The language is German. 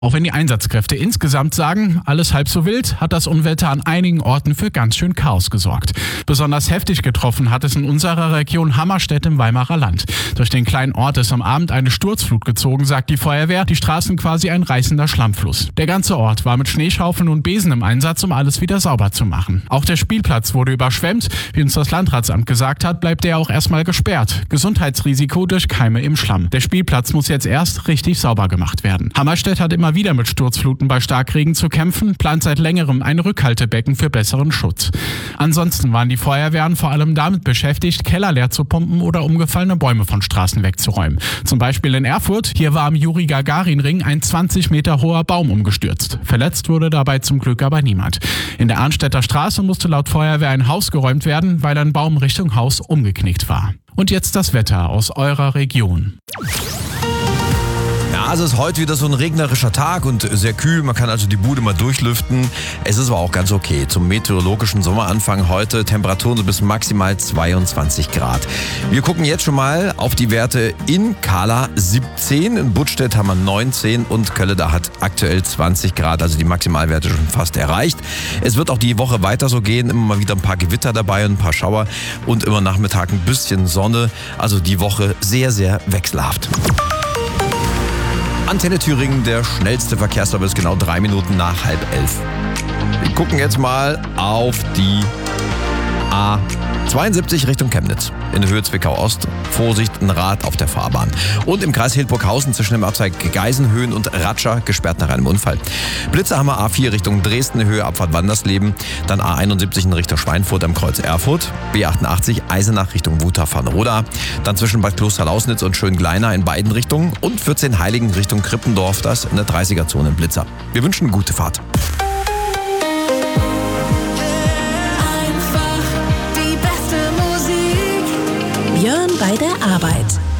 Auch wenn die Einsatzkräfte insgesamt sagen, alles halb so wild, hat das Unwetter an einigen Orten für ganz schön Chaos gesorgt. Besonders heftig getroffen hat es in unserer Region Hammerstedt im Weimarer Land. Durch den kleinen Ort ist am Abend eine Sturzflut gezogen, sagt die Feuerwehr, die Straßen quasi ein reißender Schlammfluss. Der ganze Ort war mit Schneeschaufeln und Besen im Einsatz, um alles wieder sauber zu machen. Auch der Spielplatz wurde überschwemmt. Wie uns das Landratsamt gesagt hat, bleibt er auch erstmal gesperrt. Gesundheitsrisiko durch Keime im Schlamm. Der Spielplatz muss jetzt erst richtig sauber gemacht werden. Hammerstedt hat immer wieder mit Sturzfluten bei Starkregen zu kämpfen, plant seit längerem ein Rückhaltebecken für besseren Schutz. Ansonsten waren die Feuerwehren vor allem damit beschäftigt, Keller leer zu pumpen oder umgefallene Bäume von Straßen wegzuräumen. Zum Beispiel in Erfurt, hier war am Juri-Gagarin-Ring ein 20 Meter hoher Baum umgestürzt. Verletzt wurde dabei zum Glück aber niemand. In der Arnstädter Straße musste laut Feuerwehr ein Haus geräumt werden, weil ein Baum Richtung Haus umgeknickt war. Und jetzt das Wetter aus eurer Region. Ja, es ist heute wieder so ein regnerischer Tag und sehr kühl. Man kann also die Bude mal durchlüften. Es ist aber auch ganz okay. Zum meteorologischen Sommeranfang heute Temperaturen so bis maximal 22 Grad. Wir gucken jetzt schon mal auf die Werte in Kahla 17. In Buttstedt haben wir 19 und Kölle, da hat aktuell 20 Grad. Also die Maximalwerte schon fast erreicht. Es wird auch die Woche weiter so gehen. Immer mal wieder ein paar Gewitter dabei und ein paar Schauer und immer Nachmittag ein bisschen Sonne. Also die Woche sehr, sehr wechselhaft. Antenne Thüringen, der schnellste Verkehrsservice, genau 3 Minuten nach 10:30. Wir gucken jetzt mal auf die A72 Richtung Chemnitz. In der Höhe Zwickau-Ost. Vorsicht, ein Rad auf der Fahrbahn. Und im Kreis Hildburghausen zwischen dem Abzweig Geisenhöhen und Ratscha gesperrt nach einem Unfall. Blitzer haben wir A4 Richtung Dresden, Höhe Abfahrt Wandersleben. Dann A71 in Richtung Schweinfurt am Kreuz Erfurt. B88 Eisenach Richtung Wutach-Farnroda. Dann zwischen Bad Kloster-Lausnitz und Schöngleina in beiden Richtungen. Und 14 Heiligen Richtung Krippendorf, das in der 30er-Zone in Blitzer. Wir wünschen eine gute Fahrt. Björn bei der Arbeit.